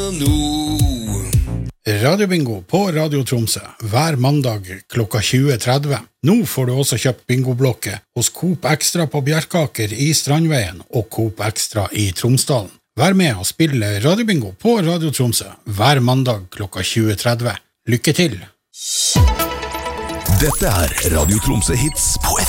Radiobingo på Radio Tromsø hver mandag klokka 20.30. Nå får du også kjøpt bingoblokke hos Coop Extra på Bjerkaker i Strandveien og Coop Extra i Tromsdalen. Vær med og spille Radiobingo på Radio Tromsø hver mandag klokka 20.30. Lykke til! Dette Radio Tromsø Hits på